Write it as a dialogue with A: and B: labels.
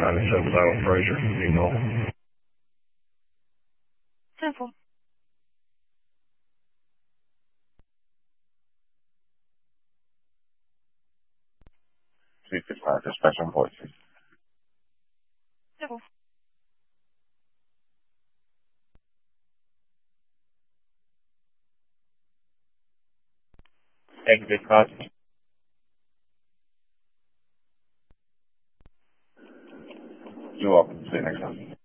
A: 97,000 Fraser, you know.
B: 10-4.
C: Dispatch on voice.
B: 10-4.
C: Thank you, dispatch. You're welcome. See you next time.